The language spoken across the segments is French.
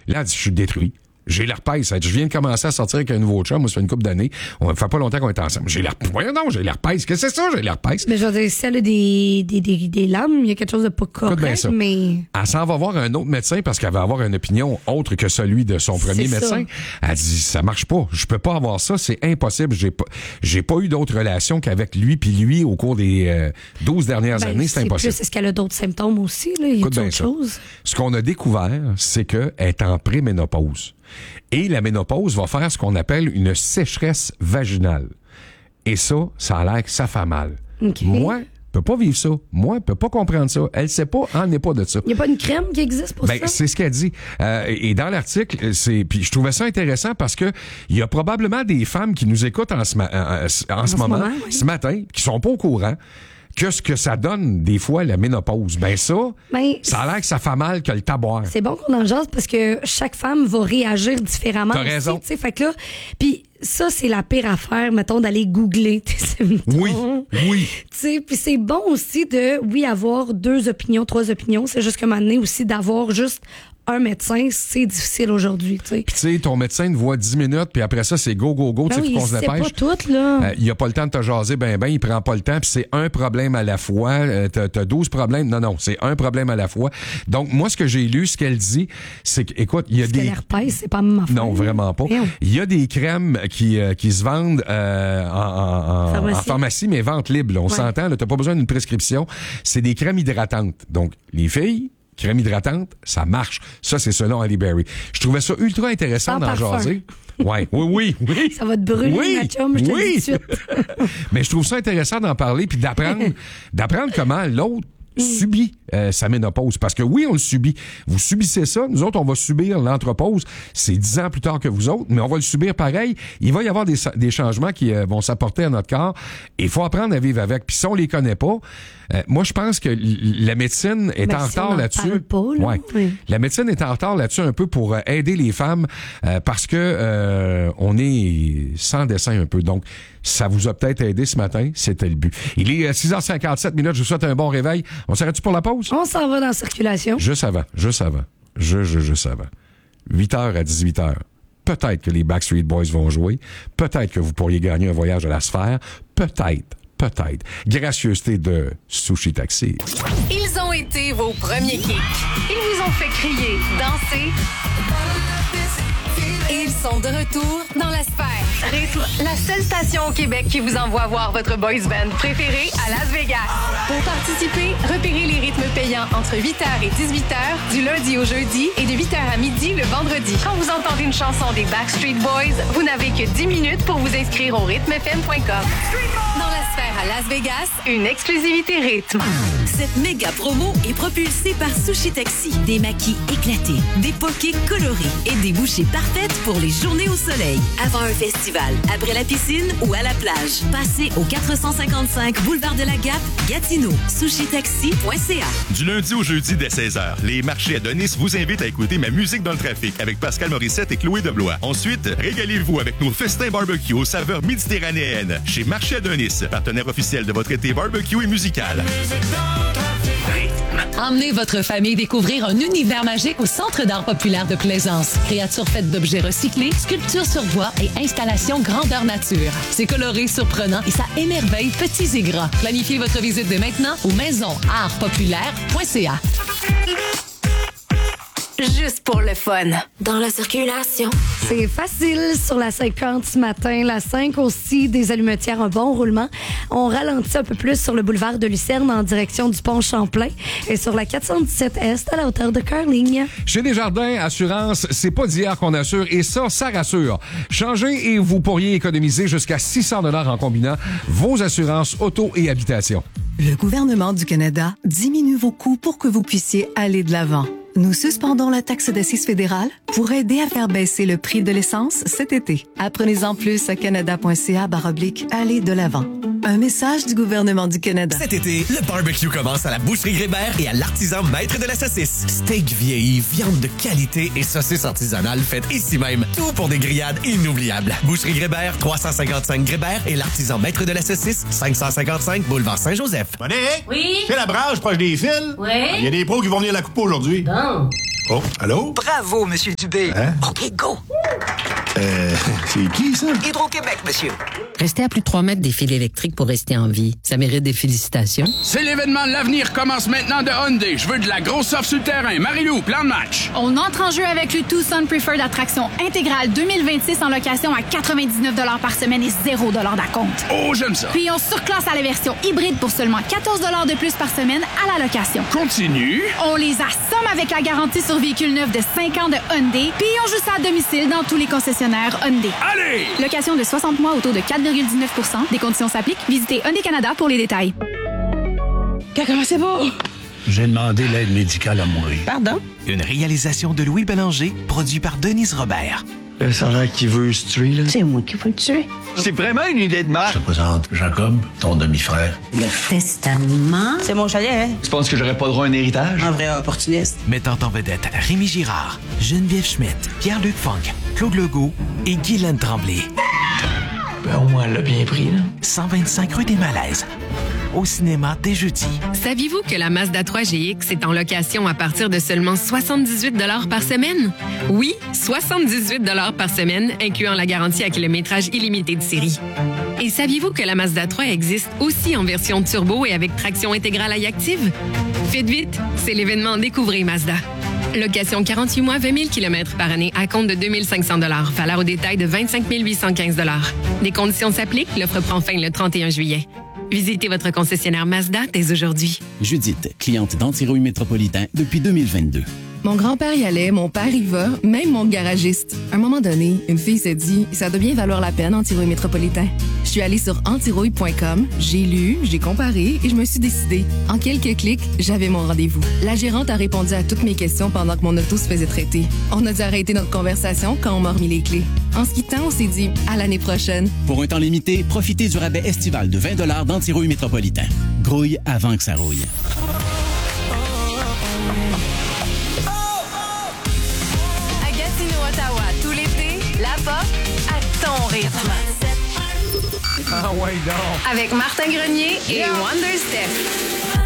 Là, elle dit, je suis détruit. J'ai l'herpès. Je viens de commencer à sortir avec un nouveau chum. Moi, ça fait une couple d'années. On fait pas longtemps qu'on est ensemble. J'ai l'herpès. Voyons donc, j'ai l'herpès. Qu'est-ce que c'est ça, j'ai l'herpès? Mais je veux dire, si elle a des lames, il y a quelque chose de pas correct, mais... Elle s'en va voir un autre médecin parce qu'elle va avoir une opinion autre que celui de son premier médecin. Elle dit, ça marche pas. Je peux pas avoir ça. C'est impossible. J'ai pas eu d'autres relations qu'avec lui puis lui au cours des 12 dernières années. C'est impossible. Est-ce qu'elle a d'autres symptômes aussi, là? Il y a autre chose? Ce qu'on a découvert, c'est qu'elle est en préménopause. Et la ménopause va faire ce qu'on appelle une sécheresse vaginale. Et ça a l'air que ça fait mal. Okay. Moi, je peux pas vivre ça. Moi, je peux pas comprendre ça. Elle sait pas, elle n'est pas de ça. Il n'y a pas une crème qui existe pour ça? C'est ce qu'elle dit. Et dans l'article, puis je trouvais ça intéressant parce que il y a probablement des femmes qui nous écoutent en ce moment, oui. Ce matin, qui sont pas au courant. Que ce que ça donne, des fois, la ménopause. Ça a l'air que ça fait mal que le taboire. C'est bon qu'on en jase parce que chaque femme va réagir différemment. T'as raison. Fait que là, puis ça, c'est la pire affaire, mettons, d'aller googler tes symptômes. Oui. Puis c'est bon aussi de, avoir 2 opinions, 3 opinions. C'est juste qu'à un moment donné aussi d'avoir juste un médecin, c'est difficile aujourd'hui. Puis tu sais, ton médecin te voit 10 minutes, puis après ça, c'est go, tu sais, qu'on se dépêche. C'est pas tout, là. Il a pas le temps de te jaser, il prend pas le temps, puis c'est un problème à la fois. T'as 12 problèmes. Non, c'est un problème à la fois. Donc, moi, ce que j'ai lu, ce qu'elle dit, c'est qu'écoute, il y a des... l'herpès, c'est pas ma Non, vraiment pas. Il y a des crèmes qui se vendent en pharmacie, mais vente libre. Là. On s'entend, là, t'as pas besoin d'une prescription. C'est des crèmes hydratantes. Donc, les filles... Crème hydratante, ça marche. Ça, c'est selon Halle Berry. Je trouvais ça ultra intéressant d'en jaser. Oui. Ça va te brûler, ma chum, je te le dis tout de suite. Mais je trouve ça intéressant d'en parler puis d'apprendre comment l'autre subit sa ménopause. Parce que oui, on le subit. Vous subissez ça. Nous autres, on va subir l'anthropause. C'est 10 ans plus tard que vous autres, mais on va le subir pareil. Il va y avoir des changements qui vont s'apporter à notre corps. Et il faut apprendre à vivre avec. Puis si on les connaît pas, moi, je pense que la médecine est en retard là-dessus. La médecine est en retard là-dessus un peu pour aider les femmes parce que on est sans dessin un peu. Donc, ça vous a peut-être aidé ce matin. C'était le but. Il est 6h57 minutes. Je vous souhaite un bon réveil. On s'arrête-tu pour la pause? On s'en va dans la circulation. Juste avant. Juste avant. 8h à 18h. Peut-être que les Backstreet Boys vont jouer. Peut-être que vous pourriez gagner un voyage à la sphère. Peut-être. Gracieuseté de Sushi Taxi. Ils ont été vos premiers kicks. Ils vous ont fait crier, danser. Et ils sont de retour dans la sphère. Rythme, la seule station au Québec qui vous envoie voir votre boys band préféré à Las Vegas. Pour participer, repérez les rythmes payants entre 8h et 18h, du lundi au jeudi et de 8h à midi le vendredi. Quand vous entendez une chanson des Backstreet Boys, vous n'avez que 10 minutes pour vous inscrire au rythmefm.com. Dans la sphère à Las Vegas, une exclusivité rythme. Cette méga promo est propulsée par Sushi Taxi. Des maquis éclatés, des pokés colorés et des bouchées parfaites pour les journées au soleil. Avant un festival, après la piscine ou à la plage. Passez au 455 boulevard de la Gap, Gatineau. SushiTaxi.ca. Du lundi au jeudi dès 16h, les marchés Adonis vous invitent à écouter Ma musique dans le trafic avec Pascal Morissette et Chloé Deblois. Ensuite, régalez-vous avec nos festins barbecue aux saveurs méditerranéennes chez Marché Adonis, partenaire officiel de votre été barbecue et musical. Emmenez votre famille découvrir un univers magique au Centre d'art populaire de Plaisance. Créatures faites d'objets recyclés, sculptures sur bois et installations grandeur nature. C'est coloré, surprenant et ça émerveille petits et grands. Planifiez votre visite dès maintenant au maisonartpopulaire.ca. Juste pour le fun. Dans la circulation. C'est facile sur la 50 ce matin. La 5 aussi, des allumetières, un bon roulement. On ralentit un peu plus sur le boulevard de Lucerne en direction du pont Champlain et sur la 417 Est à la hauteur de Carling. Chez Desjardins Assurance, c'est pas d'hier qu'on assure et ça rassure. Changez et vous pourriez économiser jusqu'à 600 $ en combinant vos assurances auto et habitation. Le gouvernement du Canada diminue vos coûts pour que vous puissiez aller de l'avant. Nous suspendons la taxe d'assises fédérale pour aider à faire baisser le prix de l'essence cet été. Apprenez-en plus à canada.ca/aller de l'avant. Un message du gouvernement du Canada. Cet été, le barbecue commence à la Boucherie Grébert et à l'artisan maître de la saucisse. Steak vieilli, viande de qualité et saucisse artisanale faite ici même. Tout pour des grillades inoubliables. Boucherie Grébert, 355 Grébert et l'artisan maître de la saucisse, 555 boulevard Saint-Joseph. Monique? Oui? C'est la branche proche des fils? Oui? Il y a des pros qui vont venir la couper aujourd'hui. Bon. Oh, allô? Bravo, Monsieur Dubé. Hein? OK, go. C'est qui, ça? Hydro-Québec, monsieur. Restez à plus de 3 mètres des fils électriques pour rester en vie. Ça mérite des félicitations. C'est l'événement de l'avenir commence maintenant de Hyundai. Je veux de la grosse offre sur le terrain. Marie-Lou, plan de match. On entre en jeu avec le Tucson Preferred Attraction intégrale 2026 en location à 99 $ par semaine et 0 $ d'acompte. Oh, j'aime ça. Puis on surclasse à la version hybride pour seulement 14 $ de plus par semaine à la location. Continue. On les assomme avec la garantie sur véhicule neuf de 5 ans de Hyundai. Puis on joue ça à domicile dans tous les concessionnaires Hyundai. Allez! Location de 60 mois au taux de 4,19 %. Des conditions s'appliquent. Visitez Hyundai Canada pour les détails. Comment c'est beau? J'ai demandé l'aide médicale à mourir. Pardon? Une réalisation de Louis Bélanger, produit par Denise Robert. Ça a l'air qu'il veut se tuer, là. C'est moi qui veux le tuer. C'est vraiment une idée de marque. Je te présente Jacob, ton demi-frère. Le testament? C'est mon chalet, hein? Tu penses que j'aurais pas droit à un héritage? Un vrai opportuniste. Mettant en vedette Rémi Girard, Geneviève Schmidt, Pierre-Luc Funk, Claude Legault et Guylaine Tremblay. Ben, au moins, elle l'a bien pris, là. 125 rue des Malaises. Au cinéma dès jeudi. Saviez-vous que la Mazda 3 GX est en location à partir de seulement 78 $ par semaine? Oui, 78 $ par semaine, incluant la garantie à kilométrage illimité de série. Et saviez-vous que la Mazda 3 existe aussi en version turbo et avec traction intégrale active? Faites vite, c'est l'événement Découvrez Mazda. Location 48 mois, 20 000 km par année à compte de 2 500 $. Valeur au détail de 25 815 $. Des conditions s'appliquent. L'offre prend fin le 31 juillet. Visitez votre concessionnaire Mazda dès aujourd'hui. Judith, cliente d'Antirouille Métropolitain depuis 2022. Mon grand-père y allait, mon père y va, même mon garagiste. À un moment donné, une fille s'est dit « Ça doit bien valoir la peine, Antirouille Métropolitain ». Je suis allée sur antirouille.com, j'ai lu, j'ai comparé et je me suis décidée. En quelques clics, j'avais mon rendez-vous. La gérante a répondu à toutes mes questions pendant que mon auto se faisait traiter. On a dû arrêter notre conversation quand on m'a remis les clés. En se quittant, on s'est dit « À l'année prochaine ». Pour un temps limité, profitez du rabais estival de 20 $ d'Antirouille Métropolitain. Grouille avant que ça rouille. Tout l'été, la pop à ton rythme. Ah ouais, donc. Avec Martin Grenier et Wonder Steph.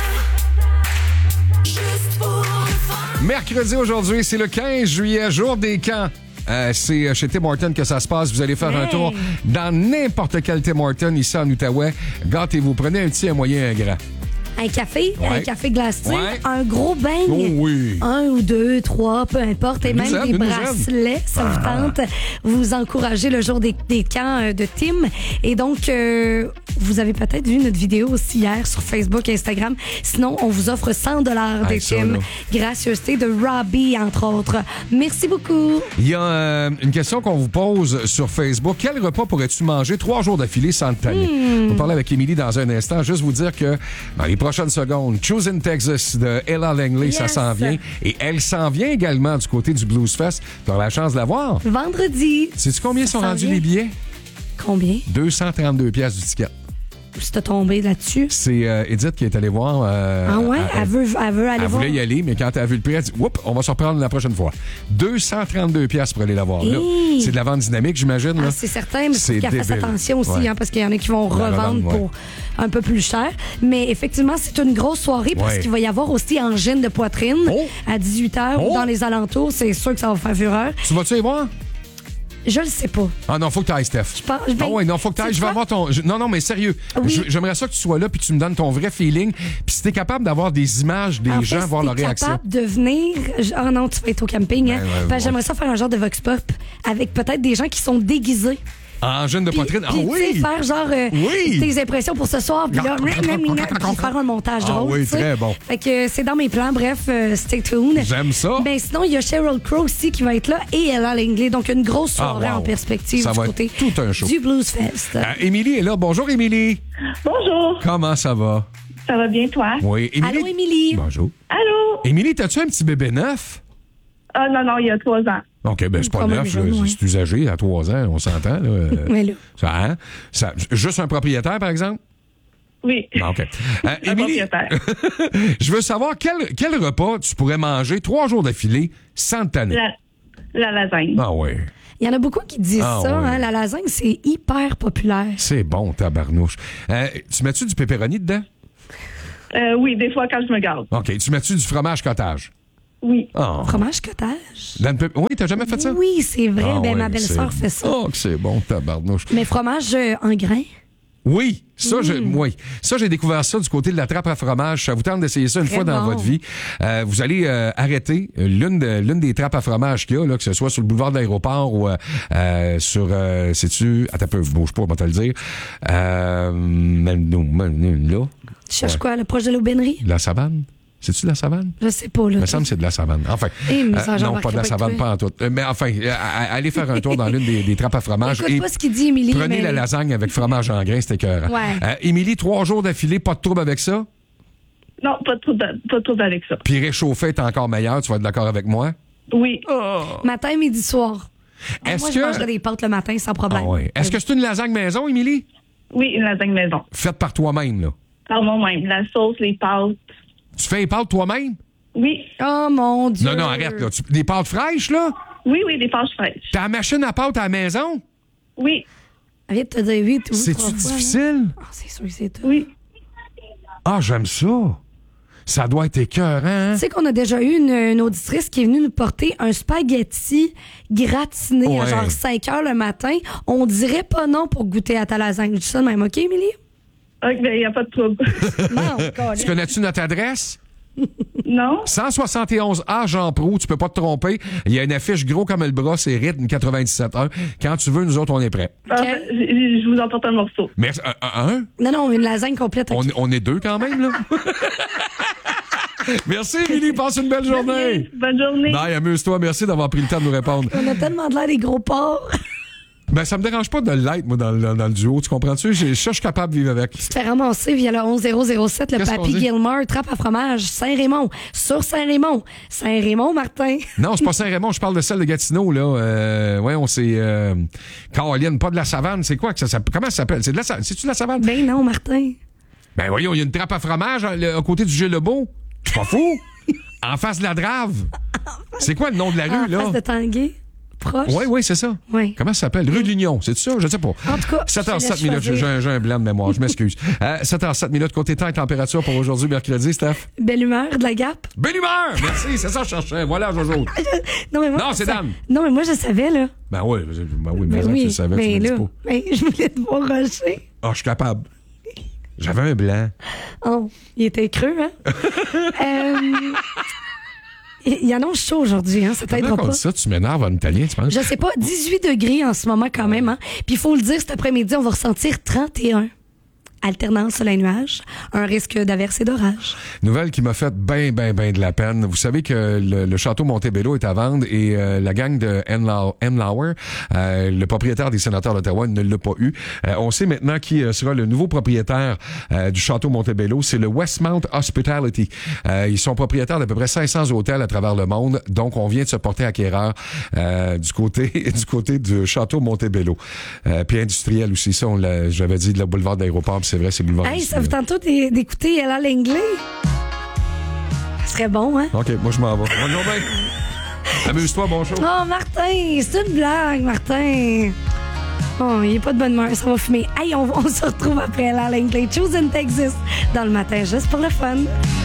Mercredi aujourd'hui, c'est le 15 juillet, jour des camps. C'est chez Tim Hortons que ça se passe. Vous allez faire un tour dans n'importe quel Tim Hortons ici en Outaouais. Gâtez-vous, prenez un petit, un moyen, un grand. Un café glacé, un gros beigne, oh oui. 1 ou 2, 3, peu importe, et même des bracelets, ça vous tente. Vous encouragez le jour des camps de Tim. Et donc, vous avez peut-être vu notre vidéo aussi hier sur Facebook et Instagram. Sinon, on vous offre 100 $ des Tim. Gracieuseté de Robbie, entre autres. Merci beaucoup. Il y a une question qu'on vous pose sur Facebook. Quel repas pourrais-tu manger 3 jours d'affilée sans te tanner? On va parler avec Émilie dans un instant. Juste vous dire que dans les prochaines secondes, Choosing Texas de Ella Langley, ça s'en vient. Et elle s'en vient également du côté du Blues Fest. Tu auras la chance de la voir. Vendredi. Sais-tu combien sont rendus les billets? Combien? 232 $ du ticket. Si t'as tombé là-dessus. C'est Edith qui est allée voir. Ah ouais? Elle veut aller voir. Elle voulait y aller, mais quand elle a vu le prix, elle a dit « Oups, on va se reprendre la prochaine fois. » 232 $ pour aller la voir. Là, c'est de la vente dynamique, j'imagine. Ah, c'est certain, mais il faut qu'elle fasse attention aussi, parce qu'il y en a qui vont revendre pour un peu plus cher. Mais effectivement, c'est une grosse soirée parce qu'il va y avoir aussi Angine de poitrine à 18h ou dans les alentours. C'est sûr que ça va faire fureur. Tu vas-tu y voir? Je le sais pas. Ah non, faut que tu ailles, Steph. Ah ouais, non, faut que tu ailles. Je vais avoir ton. Non, mais sérieux. Oui. J'aimerais ça que tu sois là puis que tu me donnes ton vrai feeling. Puis si t'es capable d'avoir des images des gens, voir leur réaction. Si t'es capable de venir. Ah non, tu vas être au camping. J'aimerais ça faire un genre de vox pop avec peut-être des gens qui sont déguisés. Angine de poitrine. Ah oui! Faire genre tes impressions pour ce soir, puis là, faire un montage drôle. Oui, très bon. Fait que c'est dans mes plans. Bref, stay tuned. J'aime ça. Ben sinon, il y a Sheryl Crow aussi qui va être là et Ella Langley. Donc, une grosse soirée en perspective ça du va côté être tout un show. Du Blues Fest. Émilie est là. Bonjour, Émilie. Bonjour. Comment ça va? Ça va bien, toi? Oui. Allô, Émilie. Bonjour. Allô? Émilie, t'as-tu un petit bébé neuf? Ah non, il y a 3 ans. OK, ben c'est pas neuf, c'est usagé à 3 ans, on s'entend. Mais là. Juste un propriétaire, par exemple? Oui. OK. Émilie, je veux savoir quel repas tu pourrais manger 3 jours d'affilée sans te tanner? La lasagne. Ah oui. Il y en a beaucoup qui disent ça. Oui. La lasagne, c'est hyper populaire. C'est bon, tabarnouche. Tu mets-tu du pepperoni dedans? Oui, des fois quand je me garde. OK. Tu mets-tu du fromage cottage? Oui. Oh. Fromage cottage. Oui, t'as jamais fait ça? Oui, c'est vrai. Ah, ma belle-sœur fait ça. Oh, que c'est bon, tabarnouche. Mais fromage en grains? Oui, ça, j'ai découvert ça du côté de la trappe à fromage. Ça vous tente d'essayer ça une fois dans votre vie. Vous allez arrêter l'une des trappes à fromage qu'il y a, là, que ce soit sur le boulevard de l'aéroport ou sur, sais-tu, attends un peu, bouge pas, on va te le dire. Là. Tu cherches quoi, le proche de l'aubainerie? La savane? C'est-tu de la savane? Je sais pas, là. Il me semble que c'est de la savane. Enfin, non, pas de la savane, pas en tout. Mais enfin, allez faire un tour dans l'une des trappes à fromage. Écoute pas ce qu'il dit, Émilie. Prenez la lasagne avec fromage en grains, c'était écœurant. Ouais. Émilie, 3 jours d'affilée, pas de trouble avec ça? Non, pas de trouble avec ça. Puis réchauffer est encore meilleur, tu vas être d'accord avec moi? Oui. Matin, midi, soir. Est-ce moi, que... je mangerai des pâtes le matin sans problème. Ah ouais. Est-ce que c'est une lasagne maison, Émilie? Oui, une lasagne maison. Faite par toi-même, là? Par moi-même. La sauce, les pâtes. Tu fais les pâtes toi-même? Oui. Oh, mon Dieu. Non, arrête, là. Des pâtes fraîches, là? Oui, des pâtes fraîches. T'as la machine à pâtes à la maison? Oui. Viens de te dire oui, tout. C'est-tu difficile? Ah, c'est sûr que c'est tout. Oui. Ah, j'aime ça. Ça doit être écœurant. Hein? Tu sais qu'on a déjà eu une auditrice qui est venue nous porter un spaghetti gratiné à genre 5 heures le matin. On dirait pas non pour goûter à ta lasagne. Je dis ça de même, OK, Émilie? OK, il n'y a pas de trouble. Non, tu connais-tu notre adresse? Non. 171A Jean Proulx, tu peux pas te tromper. Il y a une affiche gros comme le bras, c'est rythme 97.1. Quand tu veux, nous autres, on est prêts. Okay. Je vous emporte un morceau. Merci. Non, une lasagne complète. Okay. On est 2 quand même, là. Merci, Émilie. Passe une belle journée. Bonne journée. Bye, amuse-toi. Merci d'avoir pris le temps de nous répondre. On a tellement de l'air des gros porcs. Ben, ça me dérange pas de l'être, moi, dans le duo. Tu comprends-tu? Je suis capable de vivre avec. Tu te fais ramasser via le 11007, le Papy Gilmore, trappe à fromage, Saint-Raymond. Sur Saint-Raymond. Saint-Raymond, Martin. Non, c'est pas Saint-Raymond. Je parle de celle de Gatineau, là. Ouais, on s'est... Caroline, pas de la savane. C'est quoi que ça s'appelle? Comment ça s'appelle? C'est-tu de la savane? Ben non, Martin. Ben voyons, il y a une trappe à fromage à côté du Gilles-Lebeau. Je suis pas fou. En face de la Drave. C'est quoi le nom de la rue, là? En face de Tanguay. Proche. Oui, c'est ça. Oui. Comment ça s'appelle? Rue de l'Union, c'est ça? Je sais pas. En tout cas, 7h07 minutes. J'ai un blanc de mémoire, je m'excuse. 7h07 minutes, côté temps et température pour aujourd'hui, mercredi, Steph. Belle humeur de la Gap. Belle humeur! Merci, c'est ça que je cherchais. Voilà, Jojo. Non, c'est Dan. Non, mais moi, je savais, là. Ben oui, mais tu le savais, tu me dis pas. Ben, je voulais te voir rocher. Ah, je suis capable. J'avais un blanc. Oh, il était creux, hein? Il annonce chaud aujourd'hui, hein? Ça t'aidera pas. Ça, tu m'énerves en italien, tu penses? Je sais pas, 18 degrés en ce moment quand même, hein? Puis il faut le dire, cet après-midi, on va ressentir 31. Alternance soleil-nuage, un risque d'averse et d'orage. Nouvelle qui m'a fait ben de la peine. Vous savez que le château Montebello est à vendre et la gang de Henlauer, le propriétaire des Sénateurs d'Ottawa, ne l'a pas eu. On sait maintenant qui sera le nouveau propriétaire du château Montebello. C'est le Westmount Hospitality. Ils sont propriétaires d'à peu près 500 hôtels à travers le monde. Donc, on vient de se porter acquéreur du côté du château Montebello. Puis industriel aussi, ça, j'avais dit, le boulevard d'aéroport. C'est vrai, c'est le boulevard. Hey, ça vous tente d'écouter Ella Langley? Ça serait bon, hein? OK, moi, je m'en vais. Bonne journée. Amuse-toi, bon show. Oh, Martin, c'est une blague, Martin. Oh, il n'est pas de bonne humeur, ça va fumer. Hey, on se retrouve après Ella Langley, Choose in Texas, dans le matin, juste pour le fun.